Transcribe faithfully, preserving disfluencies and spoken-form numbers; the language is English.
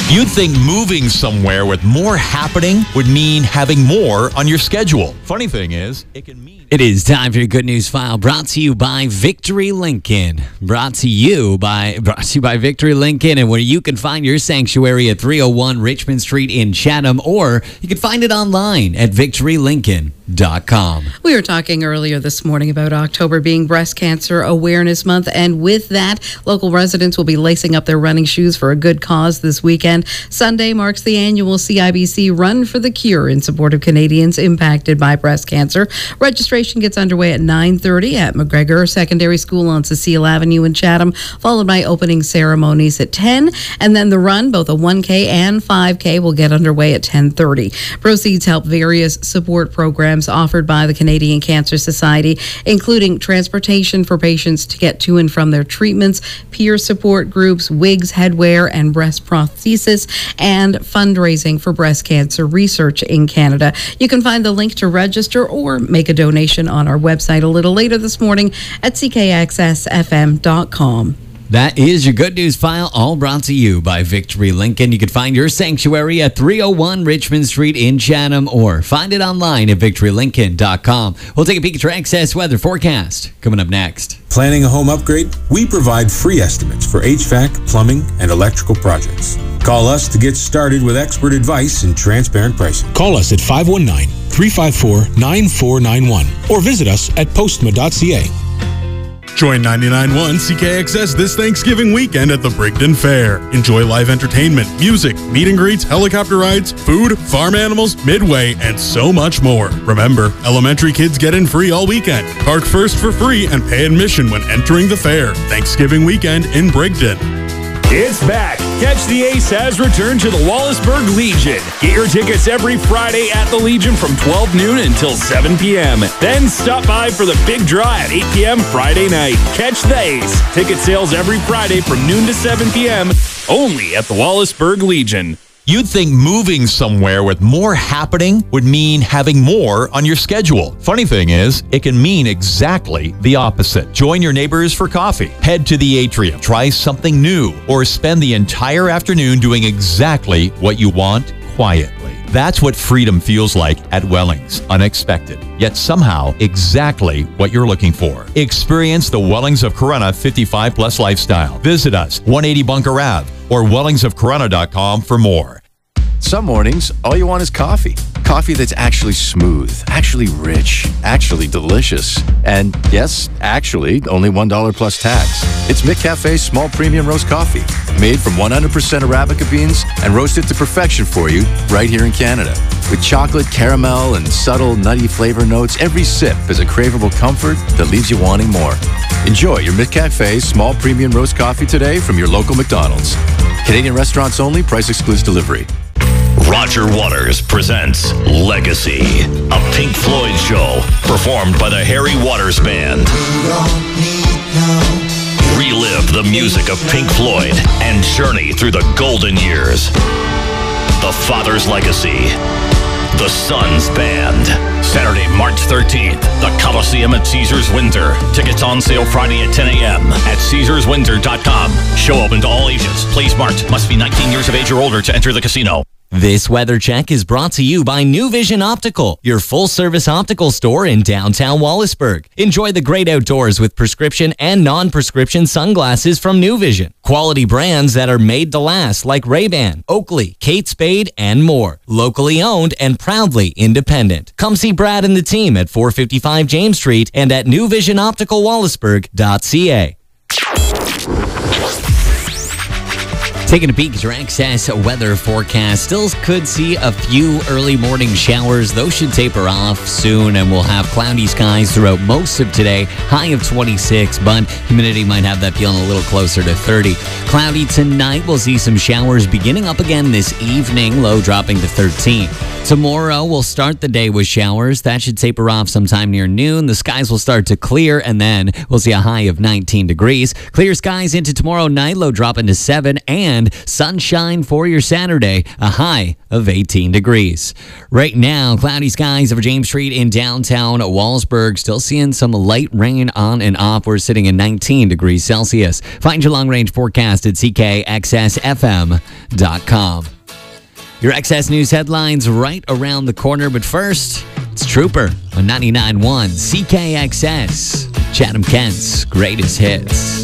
You'd think moving somewhere with more happening would mean having more on your schedule. Funny thing is, it can mean... It is time for your Good News File, brought to you by Victory Lincoln. Brought to you by brought to you by Victory Lincoln, and where you can find your sanctuary at three oh one Richmond Street in Chatham, or you can find it online at victory lincoln dot com. We were talking earlier this morning about October being Breast Cancer Awareness Month, and with that, local residents will be lacing up their running shoes for a good cause this weekend. Sunday marks the annual C I B C Run for the Cure in support of Canadians impacted by breast cancer. Registration gets underway at nine thirty at McGregor Secondary School on Cecile Avenue in Chatham, followed by opening ceremonies at ten, and then the run, both a one K and five K, will get underway at ten thirty. Proceeds help various support programs offered by the Canadian Cancer Society, including transportation for patients to get to and from their treatments, peer support groups, wigs, headwear, and breast prosthesis, and fundraising for breast cancer research in Canada. You can find the link to register or make a donation on our website a little later this morning at c k x s f m dot com. That is your Good News File, all brought to you by Victory Lincoln. You can find your sanctuary at three oh one Richmond Street in Chatham, or find it online at victory lincoln dot com. We'll take a peek at your Access weather forecast coming up next. Planning a home upgrade? We provide free estimates for H V A C, plumbing, and electrical projects. Call us to get started with expert advice and transparent pricing. Call us at five one nine, three five four, nine four nine one or visit us at postma dot c a. Join ninety-nine point one C K X S this Thanksgiving weekend at the Brigden Fair. Enjoy live entertainment, music, meet and greets, helicopter rides, food, farm animals, midway, and so much more. Remember, elementary kids get in free all weekend. Park first for free and pay admission when entering the fair. Thanksgiving weekend in Brigden. It's back. Catch the Ace has returned to the Wallaceburg Legion. Get your tickets every Friday at the Legion from twelve noon until seven p.m. Then stop by for the big draw at eight p.m. Friday night. Catch the Ace. Ticket sales every Friday from noon to seven p.m. only at the Wallaceburg Legion. You'd think moving somewhere with more happening would mean having more on your schedule. Funny thing is, it can mean exactly the opposite. Join your neighbors for coffee, head to the atrium, try something new, or spend the entire afternoon doing exactly what you want quietly. That's what freedom feels like at Wellings. Unexpected, yet somehow exactly what you're looking for. Experience the Wellings of Corunna fifty-five plus lifestyle. Visit us, one eighty Bunker Ave, or wellings of corunna dot com for more. Some mornings, all you want is coffee. Coffee that's actually smooth, actually rich, actually delicious. And yes, actually, only one dollar plus tax. It's McCafe's small premium roast coffee, made from one hundred percent Arabica beans and roasted to perfection for you right here in Canada. With chocolate, caramel, and subtle nutty flavor notes, every sip is a craveable comfort that leaves you wanting more. Enjoy your McCafe's small premium roast coffee today from your local McDonald's. Canadian restaurants only, price excludes delivery. Roger Waters presents Legacy, a Pink Floyd show performed by the Harry Waters Band. Relive the music of Pink Floyd and journey through the golden years. The Father's Legacy, the Sons Band. Saturday, March thirteenth, the Coliseum at Caesars Windsor. Tickets on sale Friday at ten a.m. at caesars windsor dot com. Show open to all ages. Please marked. Must be nineteen years of age or older to enter the casino. This weather check is brought to you by New Vision Optical, your full-service optical store in downtown Wallaceburg. Enjoy the great outdoors with prescription and non-prescription sunglasses from New Vision. Quality brands that are made to last like Ray-Ban, Oakley, Kate Spade, and more. Locally owned and proudly independent. Come see Brad and the team at four fifty-five James Street and at new vision optical wallaceburg dot c a. Taking a peek at your Access weather forecast. Still could see a few early morning showers. Those should taper off soon, and we'll have cloudy skies throughout most of today. High of twenty-six, but humidity might have that feeling a little closer to thirty. Cloudy tonight. We'll see some showers beginning up again this evening. Low dropping to thirteen. Tomorrow, we'll start the day with showers. That should taper off sometime near noon. The skies will start to clear, and then we'll see a high of nineteen degrees. Clear skies into tomorrow night, low dropping to seven, and sunshine for your Saturday, a high of eighteen degrees. Right now, cloudy skies over James Street in downtown Wallsburg. Still seeing some light rain on and off. We're sitting at nineteen degrees Celsius. Find your long-range forecast at C K X S F M dot com. Your X S News headlines right around the corner, but first, it's Trooper on ninety-nine point one C K X S, Chatham-Kent's greatest hits.